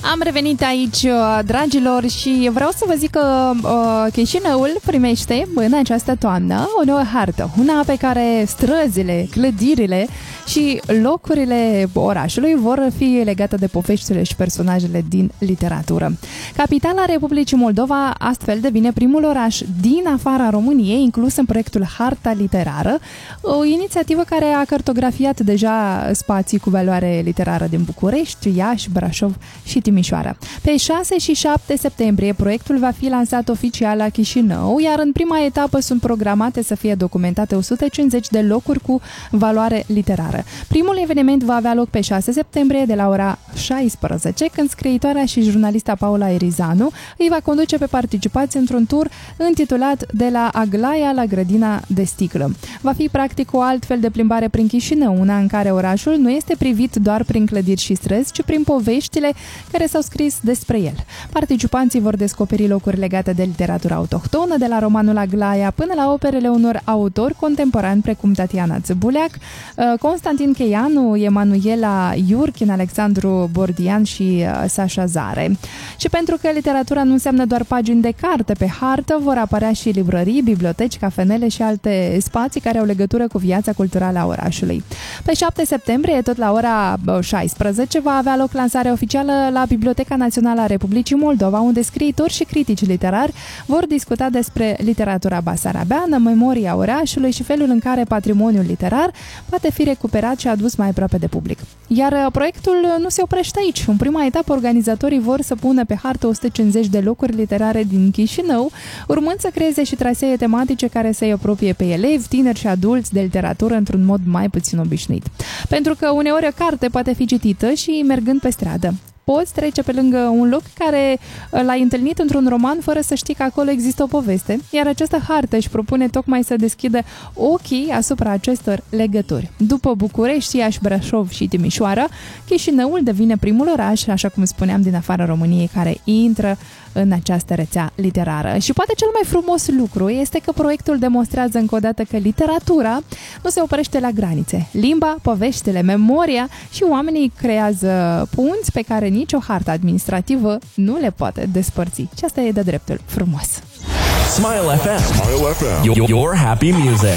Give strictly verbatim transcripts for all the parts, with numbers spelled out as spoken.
Am revenit aici, dragilor, și vreau să vă zic că uh, Chișinăul primește în această toamnă o nouă hartă. Una pe care străzile, clădirile și locurile orașului vor fi legate de poveștile și personajele din literatură. Capitala Republicii Moldova astfel devine primul oraș din afara României inclus în proiectul Harta Literară, o inițiativă care a cartografiat deja spații cu valoare literară din București, Iași, Brașov și Timișoara. Pe șase și șapte septembrie proiectul va fi lansat oficial la Chișinău, iar în prima etapă sunt programate să fie documentate o sută cincizeci de locuri cu valoare literară. Primul eveniment va avea loc pe șase septembrie de la ora șaisprezece, când scriitoarea și jurnalista Paula Erizanu îi va conduce pe participați într-un tur intitulat De la Aglaia la Grădina de Sticlă. Va fi practic o altfel de plimbare prin Chișinău, una în care orașul nu este privit doar prin clădiri și străzi, ci prin poveștile care s-au scris despre el. Participanții vor descoperi locuri legate de literatura autohtonă, de la romanul Aglaia până la operele unor autori contemporani precum Tatiana Țăbuleac, Constantin Cheianu, Emanuela Iurchin, Alexandru Bordian și Sasha Zare. Și pentru că literatura nu înseamnă doar pagini de carte pe hartă, vor apărea și librării, biblioteci, cafenele și alte spații care au legătură cu viața culturală a orașului. Pe șapte septembrie, tot la ora șaisprezece, va avea loc lansarea oficială la Biblioteca Națională a Republicii Moldova, unde scriitori și critici literari vor discuta despre literatura basarabeană, memoria orașului și felul în care patrimoniul literar poate fi recuperat și adus mai aproape de public. Iar proiectul nu se oprește aici. În prima etapă, organizatorii vor să pună pe hartă o sută cincizeci de locuri literare din Chișinău, urmând să creeze și trasee tematice care să-i apropie pe elevi, tineri și adulți de literatură într-un mod mai puțin obișnuit. Pentru că uneori o carte poate fi citită și mergând pe stradă. Poți trece pe lângă un loc care l-ai întâlnit într-un roman fără să știi că acolo există o poveste, iar această hartă își propune tocmai să deschidă ochii asupra acestor legături. După București, Iași, Brașov și Timișoara, Chișinăul devine primul oraș, așa cum spuneam, din afara României care intră în această rețea literară. Și poate cel mai frumos lucru este că proiectul demonstrează încă o dată că literatura nu se oprește la granițe. Limba, poveștile, memoria și oamenii creează punți pe care nicio hartă administrativă nu le poate despărți. Și asta e de dreptul frumos. Smile F M. Smile F M. Your, your happy music.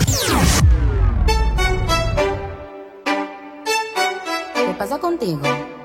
¿Qué pasa contigo?